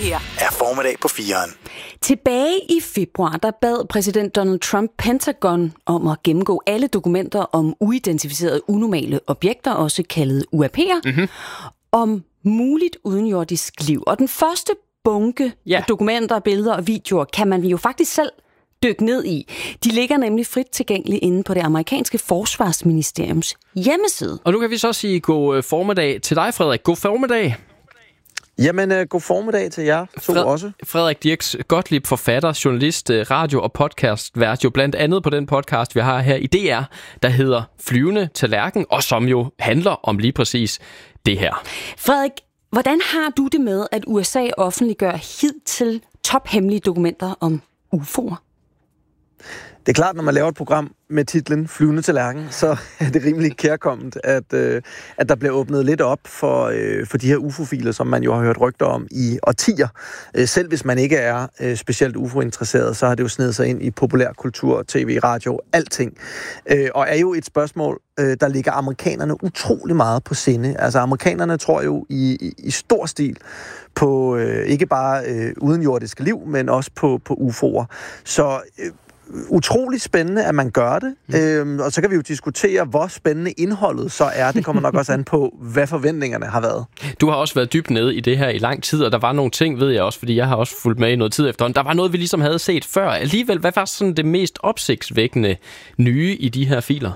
her er Formiddag på 4'eren. Tilbage i februar, der bad præsident Donald Trump Pentagon om at gennemgå alle dokumenter om uidentificerede unormale objekter, også kaldet UAP'er, om muligt udenjordisk liv. Og den første bunke af dokumenter, billeder og videoer kan man jo faktisk selv dykke ned i. De ligger nemlig frit tilgængeligt inde på det amerikanske forsvarsministeriums hjemmeside. Og nu kan vi så sige god formiddag til dig, Frederik. God formiddag. Jamen, god formiddag til jer to også. Frederik Dirks Gottlieb, forfatter, journalist, radio- og podcastvært, jo blandt andet på den podcast, vi har her i DR, der hedder Flyvende Tallerken, og som jo handler om lige præcis det her. Frederik, hvordan har du det med, at USA offentliggør hidtil tophemmelige dokumenter om UFO'er? Det er klart, når man laver et program med titlen Flyvende Tallerken, så er det rimelig kærkomment, at der bliver åbnet lidt op for de her UFO-filer, som man jo har hørt rygter om i årtier. Selv hvis man ikke er specielt UFO-interesseret, så har det jo snedet sig ind i populærkultur, tv, radio, alting. Og er jo et spørgsmål, der ligger amerikanerne utrolig meget på sinde. Altså amerikanerne tror jo i stor stil på ikke bare udenjordiske liv, men også på UFO'er. Så utrolig spændende, at man gør det. Og så kan vi jo diskutere, hvor spændende indholdet så er. Det kommer nok også an på, hvad forventningerne har været. Du har også været dybt nede i det her i lang tid, og der var nogle ting, ved jeg også, fordi jeg har også fulgt med i noget tid efterhånden. Der var noget, vi ligesom havde set før. Alligevel, hvad var sådan det mest opsigtsvækkende nye i de her filer?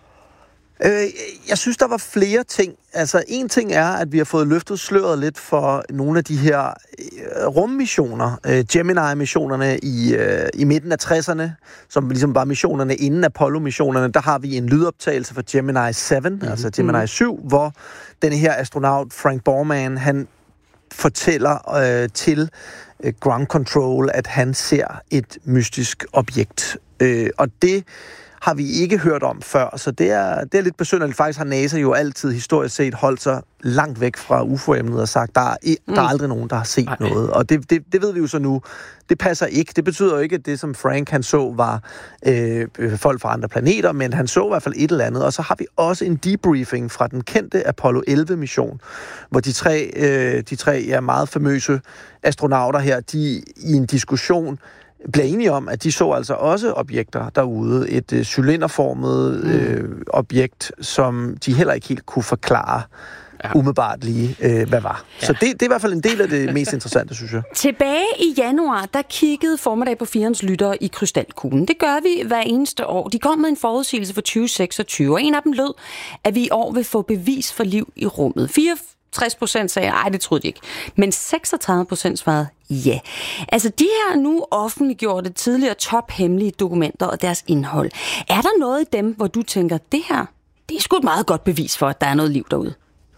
Jeg synes, der var flere ting. Altså, en ting er, at vi har fået løftet sløret lidt for nogle af de her rummissioner. Gemini-missionerne i midten af 60'erne, som ligesom var missionerne inden Apollo-missionerne. Der har vi en lydoptagelse fra Gemini 7, altså Gemini 7, hvor den her astronaut Frank Borman, han fortæller til ground control, at han ser et mystisk objekt. Og det har vi ikke hørt om før, så det er lidt besynderligt. Faktisk har NASA jo altid historisk set holdt sig langt væk fra UFO-emnet og sagt, der er aldrig nogen, der har set noget. Og det ved vi jo så nu. Det passer ikke. Det betyder jo ikke, at det, som Frank han så, var folk fra andre planeter, men han så i hvert fald et eller andet. Og så har vi også en debriefing fra den kendte Apollo 11-mission, hvor de tre meget famøse astronauter her, de i en diskussion bliver enige om, at de så altså også objekter derude. Et cylinderformet objekt, som de heller ikke helt kunne forklare umiddelbart lige, hvad var. Ja. Så det er i hvert fald en del af det mest interessante, synes jeg. Tilbage i januar, der kiggede Formiddag på 4'erens lyttere i krystalkuglen. Det gør vi hver eneste år. De kom med en forudsigelse for 2026, og en af dem lød, at vi i år vil få bevis for liv i rummet. 64% sagde, ej, det troede de ikke. Men 36% svarede ja. Altså, de her nu offentliggjorte tidligere tophemmelige dokumenter og deres indhold. Er der noget i dem, hvor du tænker, det her, det er sgu et meget godt bevis for, at der er noget liv derude?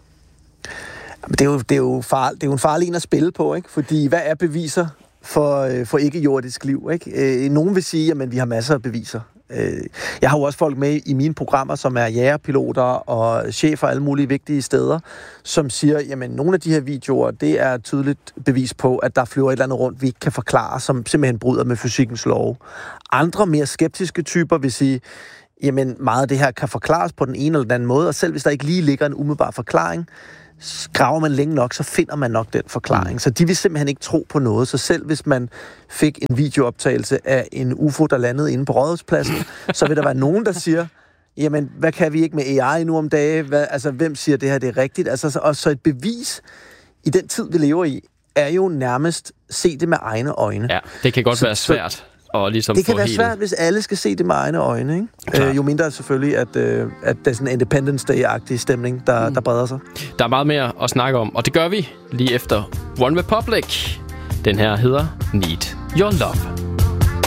Det er jo en farlig en at spille på, ikke? Fordi hvad er beviser for ikke-jordisk liv, ikke? Nogen vil sige, at vi har masser af beviser. Jeg har jo også folk med i mine programmer, som er jægerpiloter og chefer alle mulige vigtige steder, som siger, jamen nogle af de her videoer, det er et tydeligt bevis på, at der flyver et eller andet rundt, vi ikke kan forklare, som simpelthen bryder med fysikkens lov. Andre mere skeptiske typer vil sige, jamen meget af det her kan forklares på den ene eller den anden måde, og selv hvis der ikke lige ligger en umiddelbar forklaring, graver man længe nok, så finder man nok den forklaring. Så de vil simpelthen ikke tro på noget. Så selv hvis man fik en videooptagelse af en UFO, der landede inde på Rådhuspladsen, så vil der være nogen, der siger, jamen, hvad kan vi ikke med AI nu om dagen? Hvem siger, det her det er rigtigt? Og så et bevis i den tid, vi lever i, er jo nærmest se det med egne øjne. Ja, det kan godt være svært. Ligesom det kan være svært, hvis alle skal se det med egne øjne, ikke? Jo mindre selvfølgelig, at der er sådan en Independence Day-agtig stemning, der breder sig. Der er meget mere at snakke om, og det gør vi lige efter One Republic. Den her hedder Need Your Love.